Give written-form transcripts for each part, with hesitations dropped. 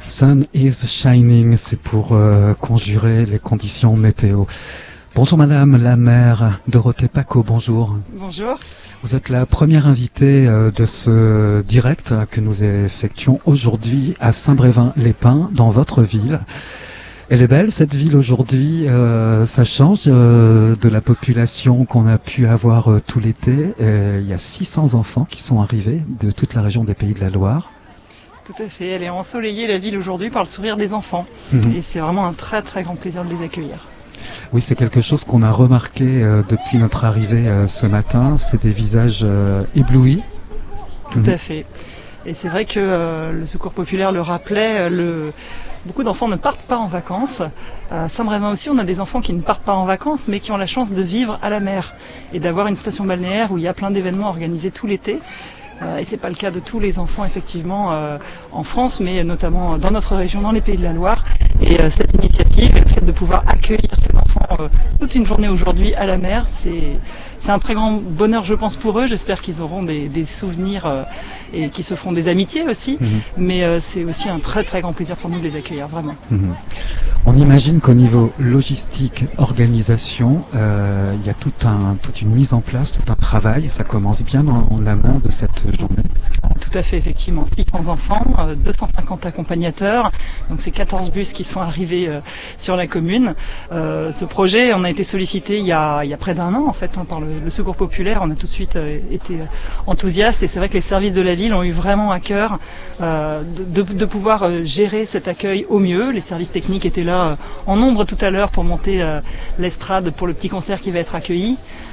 Sun is shining, c'est pour conjurer les conditions météo. Bonjour Madame la maire Dorothée Paco, bonjour. Bonjour. Vous êtes la première invitée de ce direct que nous effectuons aujourd'hui à Saint-Brévin-les-Pins, dans votre ville. Elle est belle cette ville aujourd'hui, ça change de la population qu'on a pu avoir tout l'été. Il y a 600 enfants qui sont arrivés de toute la région des Pays de la Loire. Tout à fait, elle est ensoleillée la ville aujourd'hui par le sourire des enfants. Et c'est vraiment un très très grand plaisir de les accueillir. Oui, c'est quelque chose qu'on a remarqué depuis notre arrivée ce matin, c'est des visages éblouis. Tout à fait. Et c'est vrai que le Secours populaire le rappelait, beaucoup d'enfants ne partent pas en vacances. À Saint-Brévin aussi, on a des enfants qui ne partent pas en vacances, mais qui ont la chance de vivre à la mer et d'avoir une station balnéaire où il y a plein d'événements organisés tout l'été. Et c'est pas le cas de tous les enfants effectivement en France, mais notamment dans notre région, dans les Pays de la Loire. Et cette initiative, et le fait de pouvoir accueillir ces enfants toute une journée aujourd'hui à la mer, c'est un très grand bonheur, je pense, pour eux. J'espère qu'ils auront des souvenirs et qu'ils se feront des amitiés aussi. Mais c'est aussi un très très grand plaisir pour nous de les accueillir, vraiment. On imagine qu'au niveau logistique, organisation, il y a toute une mise en place, tout un travail. Ça commence bien en amont de cette journée. Tout à fait, effectivement. 600 enfants, 250 accompagnateurs. Donc c'est 14 bus qui sont arrivés sur la commune. Ce projet, on a été sollicité il y a près d'un an en fait par le Secours populaire. On a tout de suite été enthousiastes et c'est vrai que les services de la ville ont eu vraiment à cœur de pouvoir gérer cet accueil au mieux. Les services techniques étaient là en nombre tout à l'heure pour monter l'estrade pour le petit concert qui va être accueilli.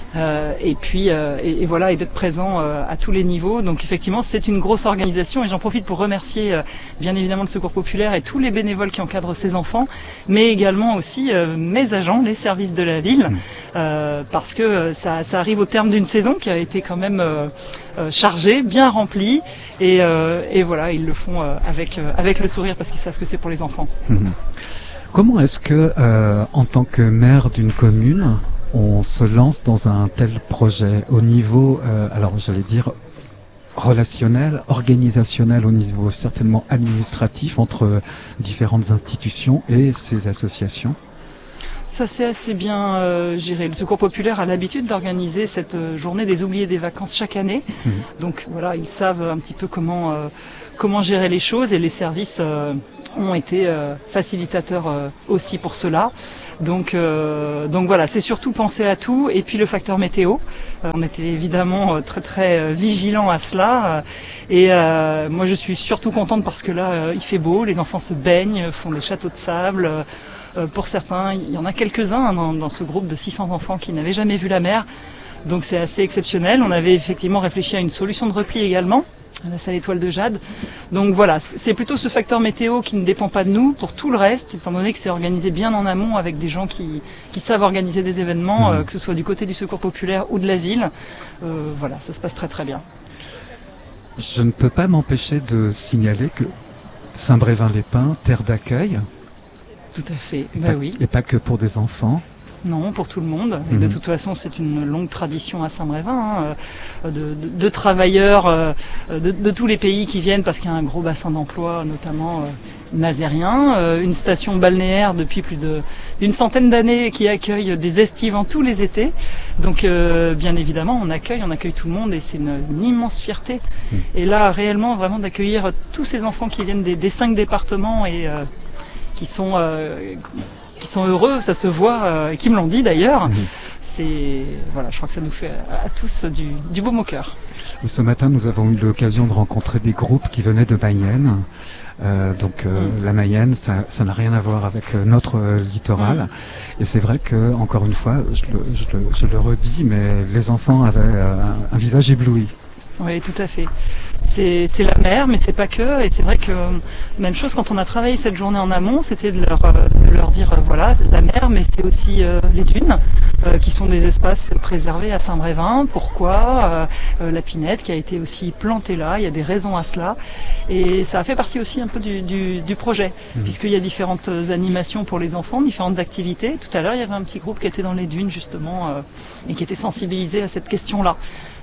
Et voilà, et d'être présent à tous les niveaux. Donc effectivement, c'est une grosse organisation et j'en profite pour remercier bien évidemment le Secours populaire et tous les bénévoles qui encadrent ces enfants, mais également aussi mes agents, les services de la ville, parce que ça arrive au terme d'une saison qui a été quand même chargée, bien remplie, et voilà, ils le font avec le sourire parce qu'ils savent que c'est pour les enfants. Comment est-ce que, en tant que maire d'une commune, on se lance dans un tel projet au niveau, alors j'allais dire relationnel, organisationnel, au niveau certainement administratif entre différentes institutions et ces associations? Ça c'est assez bien géré. Le Secours populaire a l'habitude d'organiser cette journée des oubliés des vacances chaque année. Donc voilà, ils savent un petit peu comment gérer les choses et les services ont été facilitateurs aussi pour cela. Donc voilà, c'est surtout penser à tout et puis le facteur météo. On était évidemment très très vigilants à cela et moi je suis surtout contente parce que là il fait beau, les enfants se baignent, font des châteaux de sable. Pour certains, il y en a quelques-uns dans ce groupe de 600 enfants qui n'avaient jamais vu la mer. Donc c'est assez exceptionnel. On avait effectivement réfléchi à une solution de repli également, à la salle Étoile de Jade. Donc voilà, c'est plutôt ce facteur météo qui ne dépend pas de nous. Pour tout le reste, étant donné que c'est organisé bien en amont avec des gens qui savent organiser des événements, que ce soit du côté du Secours populaire ou de la ville, voilà, ça se passe très très bien. Je ne peux pas m'empêcher de signaler que Saint-Brévin-les-Pins, terre d'accueil. Tout à fait, oui. Et pas que pour des enfants. Non, pour tout le monde. Et de toute façon, c'est une longue tradition à Saint-Brévin, de travailleurs de tous les pays qui viennent parce qu'il y a un gros bassin d'emploi, notamment nazérien, une station balnéaire depuis plus d'une centaine d'années qui accueille des estivants tous les étés. Donc bien évidemment, on accueille tout le monde et c'est une immense fierté. Et là, réellement, vraiment d'accueillir tous ces enfants qui viennent des 5 départements et qui sont heureux, ça se voit, et qui me l'ont dit d'ailleurs. Voilà, je crois que ça nous fait à tous du baume au cœur. Ce matin, nous avons eu l'occasion de rencontrer des groupes qui venaient de Mayenne. La Mayenne, ça n'a rien à voir avec notre littoral. Et c'est vrai que, encore une fois, je le redis, mais les enfants avaient un visage ébloui. Oui, tout à fait. C'est la mer, mais c'est pas que. Et c'est vrai que même chose quand on a travaillé cette journée en amont, c'était de leur dire voilà, c'est la mer, mais c'est aussi les dunes, qui sont des espaces préservés à Saint-Brévin. Pourquoi la pinette qui a été aussi plantée là, il y a des raisons à cela. Et ça a fait partie aussi un peu du projet, puisqu'il y a différentes animations pour les enfants, différentes activités. Tout à l'heure, il y avait un petit groupe qui était dans les dunes justement et qui était sensibilisé à cette question-là.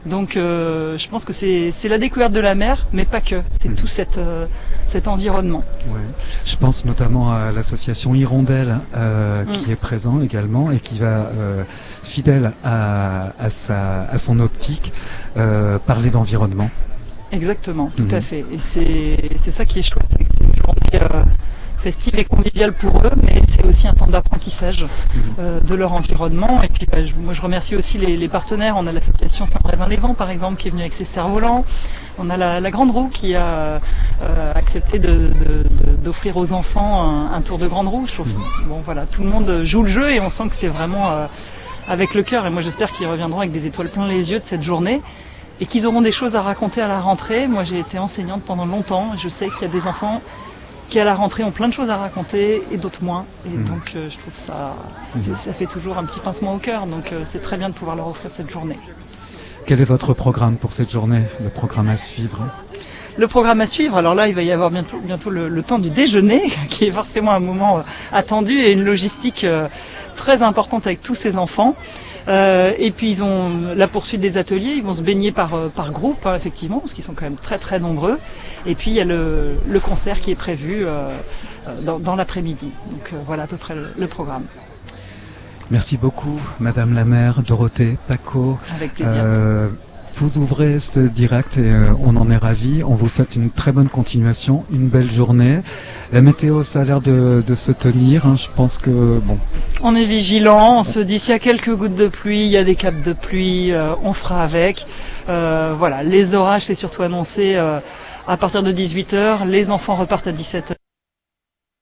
Donc je pense que c'est la découverte de la mer, mais pas que. C'est tout cet environnement. Ouais. Je pense notamment à l'association Hirondelle qui est présent également et qui va, fidèle à son optique, parler d'environnement. Exactement, tout à fait. Et c'est ça qui est chouette, c'est que c'est une journée festive et conviviale pour eux, mais c'est aussi un temps d'apprentissage de leur environnement. Et puis moi je remercie aussi les partenaires. On a l'association Saint-Brévin-les-Vents par exemple qui est venue avec ses cerfs-volants. On a la Grande Roue qui a accepté d'offrir aux enfants un tour de Grande Roue. Je trouve, bon voilà, tout le monde joue le jeu et on sent que c'est vraiment avec le cœur. Et moi j'espère qu'ils reviendront avec des étoiles plein les yeux de cette journée. Et qu'ils auront des choses à raconter à la rentrée. Moi, j'ai été enseignante pendant longtemps. Je sais qu'il y a des enfants qui, à la rentrée, ont plein de choses à raconter et d'autres moins. Et donc, je trouve ça fait toujours un petit pincement au cœur. Donc, c'est très bien de pouvoir leur offrir cette journée. Quel est votre programme pour cette journée, le programme à suivre? Le programme à suivre, alors là, il va y avoir bientôt le temps du déjeuner, qui est forcément un moment attendu et une logistique très importante avec tous ces enfants. Et puis ils ont la poursuite des ateliers, ils vont se baigner par groupe, hein, effectivement, parce qu'ils sont quand même très très nombreux. Et puis il y a le concert qui est prévu dans l'après-midi. Donc voilà à peu près le programme. Merci beaucoup, Madame la maire, Dorothée Pacaud. Avec plaisir. Vous ouvrez ce direct et on en est ravis. On vous souhaite une très bonne continuation, une belle journée. La météo, ça a l'air de se tenir. Hein. Je pense que bon. On est vigilant. On se dit s'il y a quelques gouttes de pluie, il y a des capes de pluie, on fera avec. Voilà, les orages, c'est surtout annoncé à partir de 18h. Les enfants repartent à 17h.